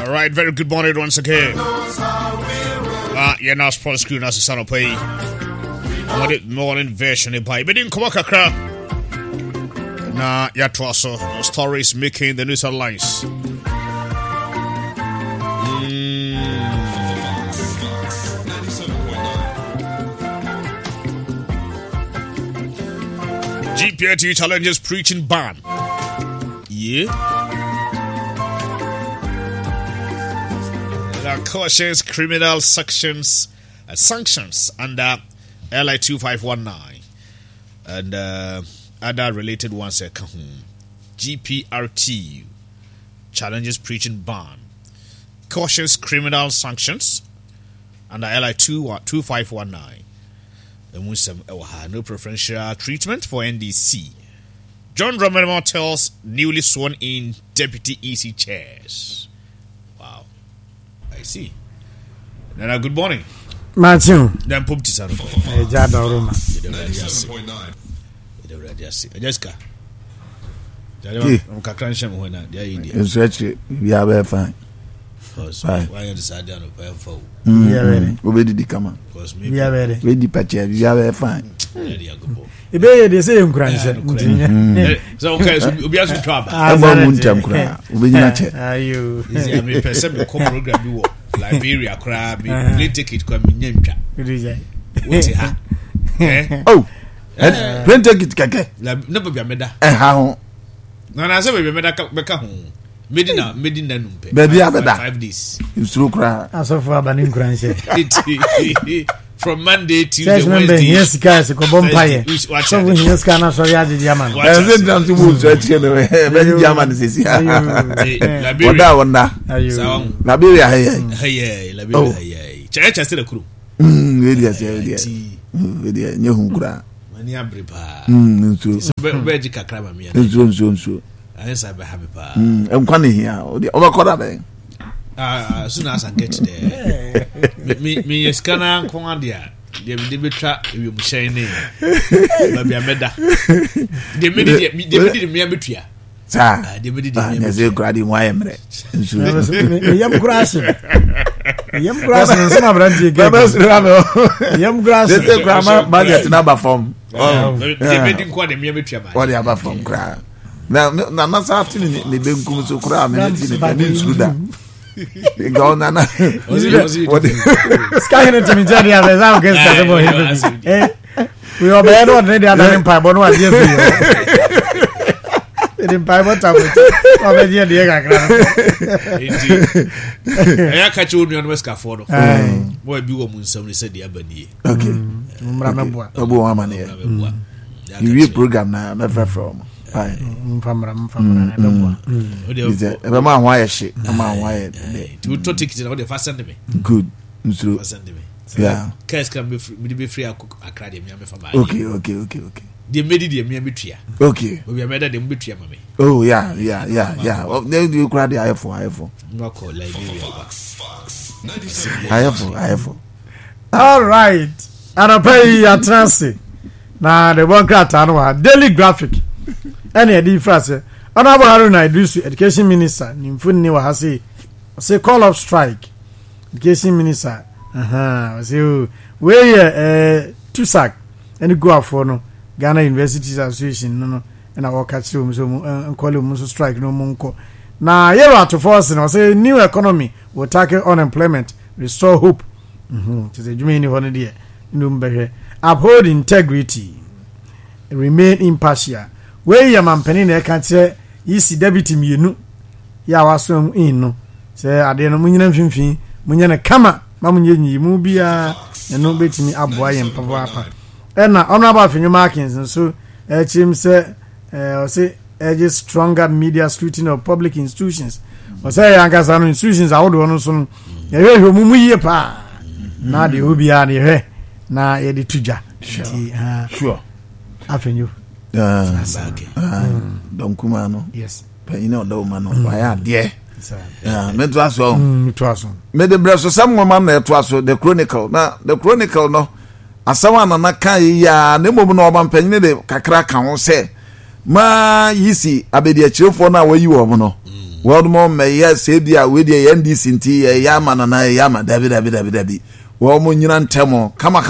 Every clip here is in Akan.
All right, very good morning once again. You're now sports screen as a son of pay. Morning version by Bedin Komakakra. Nah, also stories making the news headlines. GPAT challenges preaching ban. Yeah. There are cautions, criminal sanctions under LI 2519 and other related ones. GPRT challenges preaching ban, cautions, criminal sanctions under LI 2519. No preferential treatment for NDC. John Dramani tells newly sworn in deputy EC chairs. Wow. I see. Now, good morning. Matthew. Then pump to San. Jada Roma. 97.9. Jessica. I'm Kakransham when I it's actually we are very fine. Why you decide on a phone? We are ready. We did come on. We are ready. We did patch. We are very fine. They say in Cranch. So, okay, so we have to travel. I'm going to cry. We did are you? I mean, perceive the program you Liberia crab, play ticket, come in. What's it? Oh, play ticket, Kake. Never be a meda. How? No, I said we made a home. Medina, baby, 5 days. You through cry. As of Abanin Cranch. From Monday to Wednesday. Yes, guys, a bompire. So when yes, can I sorry, I did Yaman. I said down to Woods, very Yaman is here. Wanda. Liberia, hey, Liberia. Church, I still a crew. Yes, new Hunkra. Mania Bripa. Magic crab, me. So. I am happy. I'm coming here. Over as soon as I get there, me is Kana Condia. They will try you shiny. Maybe a meda. They made it me a bit here. Sir, they made it as a grady wire. Young grass. Young grass and some brandy. Young grass. The grammar budget number form. They made him quite a mere bit. What the other form cry. Now, not after the Benkum so cram and go Nana. Sky to me, Johnny. We are bad on the other empire, but what you didn't buy what I catch you on West Caford. Boy, be woman, somebody said the Ebony. Okay. You read program now, never from. From why shit. You took tickets and all the fast send me. Good. Yeah. Cash can be free. I cook a credit. Okay. They made it a mere bit. Okay. We are made a bit. Oh, yeah. Well, then you cry the IFO. No call Liberia. IFO. All right. And I pay your transit. Now, the one cat daily graphic. And a difference. Honorable Haruna Idrisu, Education Minister, Nimfuni Wahasi, say call of strike. Education Minister, say where Tusak and go out for no Ghana Universities Association, no, and I walk at you, so call him strike no monko. Now, you're out to force, and I say new economy will tackle unemployment, restore hope. To the Jimmy holiday, uphold integrity, remain impartial. Where your man penny can't say, you see deputy me, ya was swim in no. Say, I didn't mean fin, Munyana Kama, Mamunyi, Mubia, and no bit me up boy and papa. And now, honorable for your markings, and so, Chim say, just stronger media scrutiny of public institutions. Or say, Ankasano institutions, I would want to Mumu pa. Now the Ubia, the hair, now Eddie Tuja. Sure. After you. Don't come on. Yes. But you know, no man, why are dear? Made to us so. Made the breast of some woman there to us, the Chronicle. Now, the Chronicle, no, as someone on a kai, no woman penny, the Kakra can say, Ma, ye see, I be the chill for now where you are, no. world more may say dia we the NDC nti yama na yama dabi wo mo nyina ntemo kama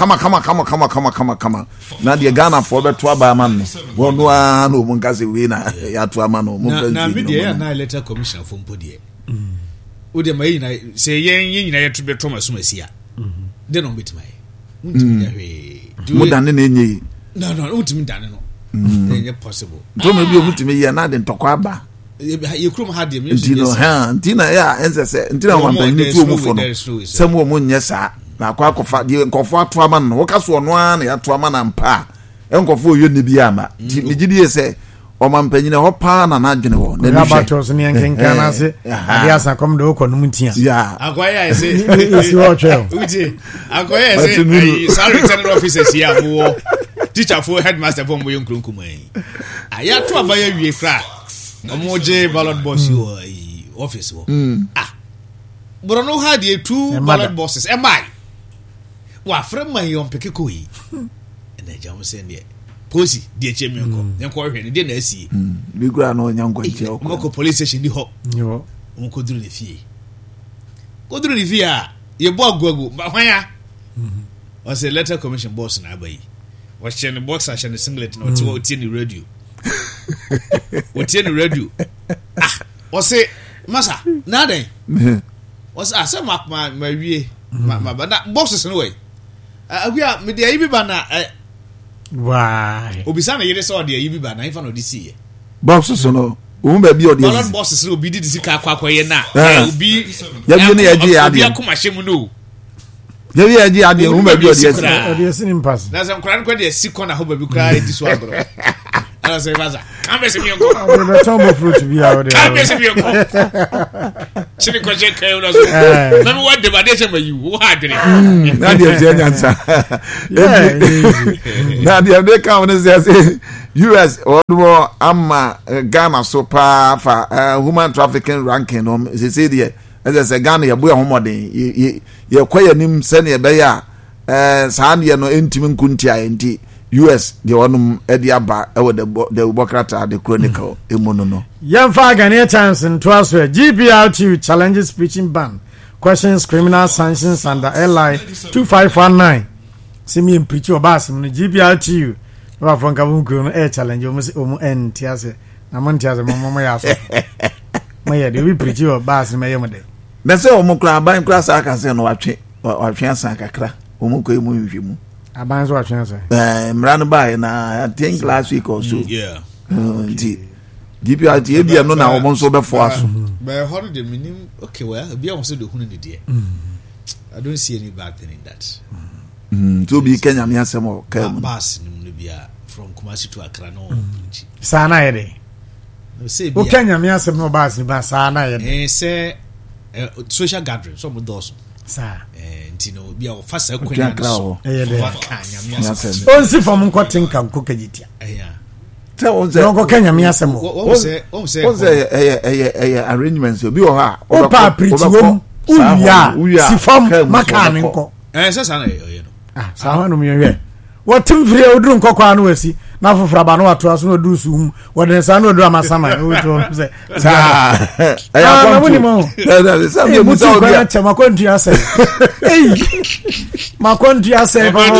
na de Ghana for beto aba man wo no a no mo nkase we na ya to ama no mo na media na electoral commission for mpodie wo de mai na say yen nyina yeto beto masomasia de no betimai ntimi ya hwe mo dan na enyi no ntimi dan no enye possible do me bi o ntimi ya na de ntokwa aba ye krum ha de me ntina ya ense ntina wa mpanyi tu mu fo no semu mo nye sa na akwa die nkofo ato ama no woka so no a na ya to ama na mpa nkofo oyo ne bi ama ti megidie se o mampanyine ho pa na na adwene ho na bi batos ne yankenka na se ade asa kom de okọ no mutia ya akwaya ese isi wo twel uti akwaya ese sorry general officers here wo teacher for headmaster for mo yonkronkum aya to abaya wie kra omoje ballot boss yo office wo bro no had ye two ballot bosses am I wa frem man yon peke ko yi na jam se ne posi die chemi nko nko hwe ne die na asi bi gura no nyanko nche o ko police station di ho yo ko duru ne fie a ye bo aguagu ba hwan o se letter commission boss na abai wa chen box a chen singlet na o tie ni radio o se masa na den o se asa ma wie ma ba na bosses no way agua me de ayi ba na why obisa na yere so de ayi ba na ifa no de see bosses no o ba bi o de ballot bosses no bi di sika akwa ye na obi ya bi ne ya ji ade obi akoma hyem no ya bi ya ji ade o ba bi o de o de sin pass na sem kran ko de sikona ho ba bi kra di so agro ala se vaza kambe se mi ngo the tombo fruit bi a o de kambe se mi ngo chini ko je kai una so na mi wade ba de se ma yi wo ha dere na de je nyansa na de ka wona say US or more amma Ghana so pa fa human trafficking ranking no say there as a Ghana ya boya homoden ye kwaya nim se ne be ya saa ne no entimi nkunti ayenti US the one ediaba e the Bokrata the Chronicle emono no Yamfa Ghanaian Times in Twaswe GPRT challenges preaching ban questions criminal sanctions under LI 2519 simi preach obas no GPRT wa fonka bunku no challenge omu entiase na montiase momo ya so moye de we preach obas me yem de na se omu kra ban kra sa ka se no watwe asan kakra omu ko emu nhwemu aban so atwe so mrano ba na I think last week or so yeah GPRT ebia no na omo so be for aso by holiday minim okay well bia won say do hunu ne de I don't see any bad thing in that to be Kenya me asem o ka bus nim bia from Kumasi to Accra no sana yede no say bia o Kenya me asem no bus ni ba sana yede say social gathering so mo do so sa ntino bia o fasa kwanya so yede Kenya onsi fom nkotinka nkokagitia no Kenya me asem o say arrangements obi o ha o pa preach wom uya si fom makane nko say sana ye no sa hanu me hwe wotim firi oduru nkokwa no wasi na fofra ba no wato aso no du sum wode sa no do amasama o to say sa aya kwa muni mo sa me mu so bia chama kwantu ase makontu ase ba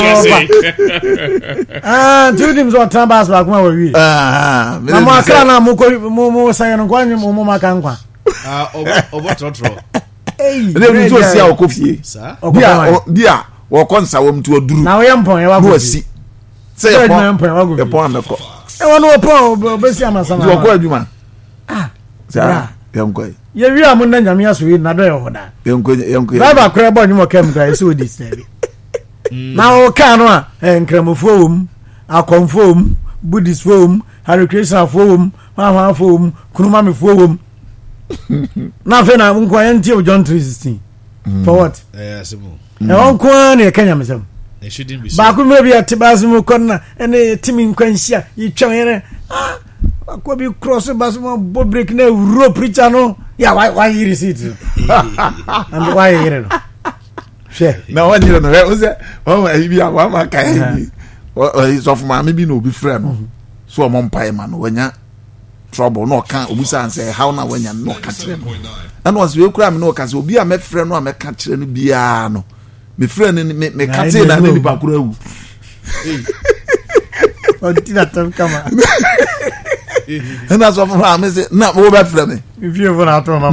tudim zo tambas ba kuma wi na mo akra na mo sa no kwanye mo makankwa obo trotro le mu so sia okofie dia wo konsa wo mtu oduru na wo yempon e wa go si say e pon na ko e wonu opon obesi amasama wo ko adwuma sa yanko ye wi am na nyame aso wi na do ye hoda yanko baba kra bo nyimo kem gra ese odi sebe na o ka no a nkramofo wom akonfo wom buddhist wom harikrishna fo wom mama fo wom kunuma me fo wom na fe na nko yenti o John 3:16 for what asimu onko na Kenya mesem they shouldn't be ba ku me bia tibasum konna ene timi nkwanhia yitwan yere ko bi cross basum bo break na ro preacher no ya why you receipt and why you no she na why you no o se o ma bi a ma kai o is of ma me bi no bi frɛ no so o mo mpai ma no wanya trouble no kan obusa ansɛ how na wanya no ka kire no and was we kura me no ka se obi a me frɛ no a me ka kire no bia no me frɛ no me ka te na ne nipa kura wu o ti na tam kama and that's what I say na wo be frɛ me if you for na to mama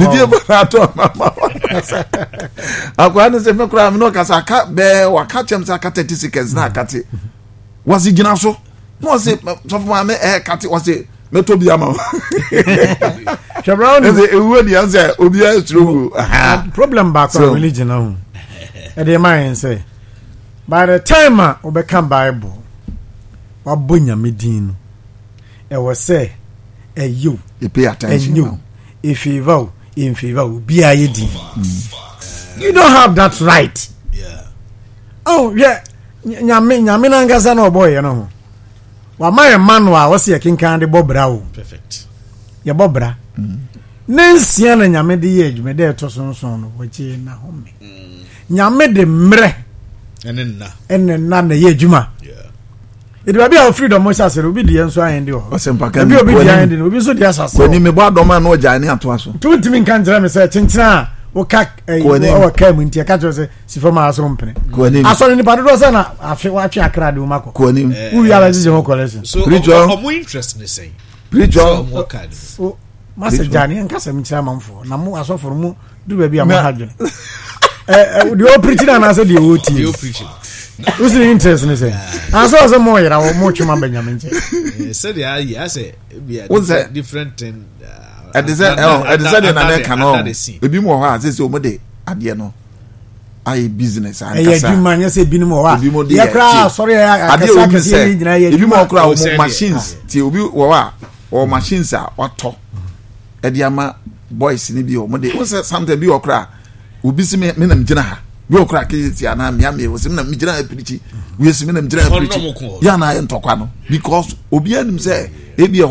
akwa no se me kura me no ka sa ka be wa ka chem sa ka 30 seconds na ka te was he gina so no say so for me ka te was say me to bia ma Brown is a word answer obi a true problem back from religion now e dey mind say by the time we become Bible wa bonya medin e was say you pay attention you if you vow in favor be a yedi you don't have that right oh yeah nyame na ngasa na oboy you know wa my man wa wo se kinkan de bobra wo perfect ye bobra nansia na nyame de ye adwuma de to sonson no wache na home nyame de mre enna na ye adwuma it will be our freedom mo sase obi de enso ayen de o obi de ayen de obi so de asase ko ni me bo adoma na oja ni ato aso tu ntimi kan jira me se chinchina wo ka wo ka mu ntia ka jo se si fama aso mpene aso ni pa do se na afi wa twa akra de umako ko ni wu ya la jije mo collection so mo interest ni say preacher mo ka o masa jani nka se mchira mamfo na mo aso for mu du ba bi am ha dwene the old preaching and answer the old team. Who's the interest in say? I saw some more. I will much more Benjamin. Said yeah, say what's that different thing. I decided in America. No, a bit more hard. This over at the end. I business. I man, you say be more. Yeah, sorry. I if you more crowd machines, till you or machines are what talk. Ediama boys in the Monday. What's something be or cry? Ubi si me nam gina ha bi okra kiti ana me ame wo si me nam gina apirichi we si me nam gina apirichi ya na ntokwa no because obi anim say ebi